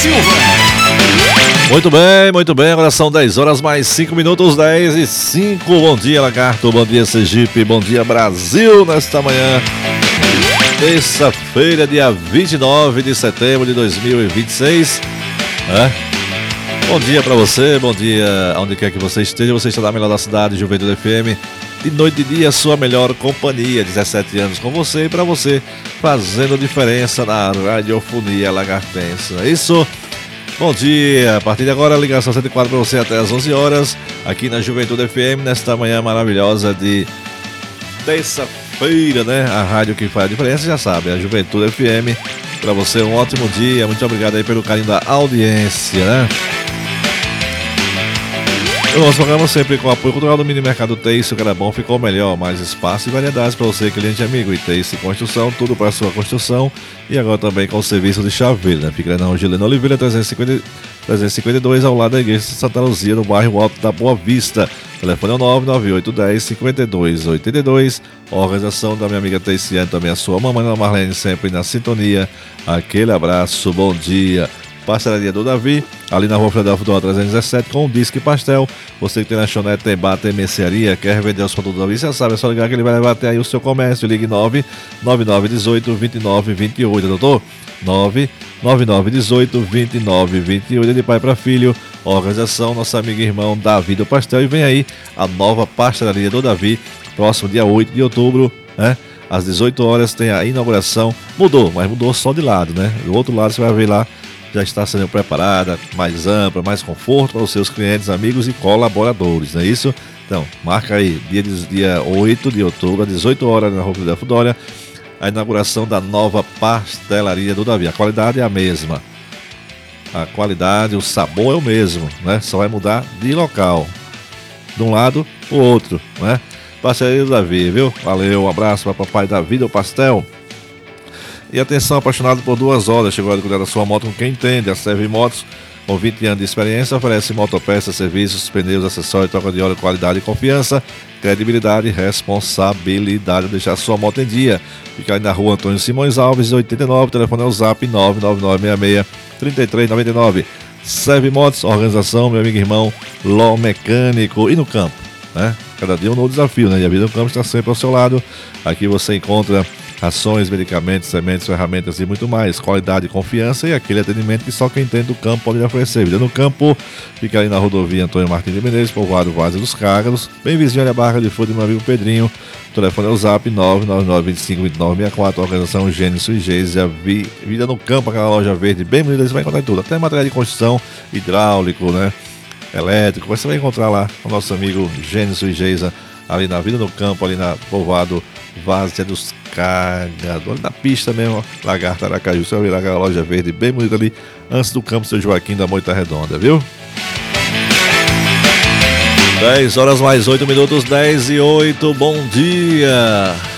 Silva. Muito bem, agora são 10 horas mais 5 minutos, 10 e 5. Bom dia, Lagarto, bom dia, Sergipe, bom dia, Brasil, nesta manhã. Terça-feira, dia 29 de setembro de 2026. Bom dia pra você, bom dia aonde quer que você esteja. Você está na melhor da cidade, Juventude FM. De noite e dia, sua melhor companhia. 17 anos com você e pra você, fazendo diferença na radiofonia lagartense. É isso? Bom dia, a partir de agora, a ligação 104 para você até às 11 horas, aqui na Juventude FM, nesta manhã maravilhosa de terça-feira, né? A rádio que faz a diferença, já sabe, a Juventude FM. Para você, um ótimo dia, muito obrigado aí pelo carinho da audiência, né? O nosso programa sempre com o apoio cultural do Mini Mercado Teice, o que era bom ficou melhor, mais espaço e variedades para você, cliente amigo. E Teice Construção, tudo para sua construção. E agora também com o serviço de chaveiro, né? Fica na Angelina Oliveira 352, ao lado da Igreja de Santa Luzia, no bairro Alto da Boa Vista. O telefone é o 99810-5282. Organização da minha amiga Teiciane, também a sua mamãe, Ana Marlene, sempre na sintonia. Aquele abraço, bom dia. Pastelaria do Davi, ali na rua Filadélfia do 317, com o Disque Pastel. Você que tem lanchonete, tem bar, tem mercearia, quer vender os produtos do Davi, você sabe, é só ligar que ele vai levar até aí o seu comércio. Ligue 99918-2928, doutor. 99918-2928, de pai para filho. Organização, nosso amigo e irmão Davi do Pastel. E vem aí a nova Pastelaria do Davi, próximo dia 8 de outubro, né? Às 18 horas tem a inauguração. Mudou, mas mudou só de lado, né? Do outro lado você vai ver lá, já está sendo preparada, mais ampla, mais conforto para os seus clientes, amigos e colaboradores, não é isso? Então, marca aí, dia 8 de outubro, às 18 horas, na Rua da Fudória, a inauguração da nova Pastelaria do Davi. A qualidade é a mesma. A qualidade, o sabor é o mesmo, né? Só vai mudar de local. De um lado para o outro, né? Pastelaria do Davi, viu? Valeu, um abraço para papai Davi do Pastel. E atenção, apaixonado por 2 horas, chegou a hora de cuidar da sua moto com quem entende. A Serve Motos, com 20 anos de experiência, oferece motopeças, serviços, pneus, acessórios, troca de óleo, qualidade e confiança, credibilidade e responsabilidade. Deixar sua moto em dia. Fica ali na rua Antônio Simões Alves, 89, telefone é o zap 99966-3399. Serve Motos, organização, meu amigo e irmão Ló Mecânico. E no campo, né? Cada dia um novo desafio, né? E a vida no campo está sempre ao seu lado. Aqui você encontra rações, medicamentos, sementes, ferramentas e muito mais. Qualidade e confiança e aquele atendimento que só quem entende do campo pode lhe oferecer. Vida no campo, fica ali na rodovia Antônio Martins de Menezes, povoado Várzea dos Cágados, bem vizinho à Barra de Fogo do meu amigo Pedrinho. O telefone é o zap 999252964. Organização Gênesis e Geisa. Vida no campo, aquela loja verde bem bonita, você vai encontrar tudo. Até material de construção, hidráulico, né? Elétrico, você vai encontrar lá o nosso amigo Gênesis e Geisa, ali na Vida no Campo, ali na povoado Várzea dos Cágados, ali na pista mesmo, Lagarto Aracaju. Você vai ver aquela loja verde bem bonita ali, antes do campo Seu Joaquim da Moita Redonda, viu? 10 horas mais 8 minutos, 10 e 8, bom dia!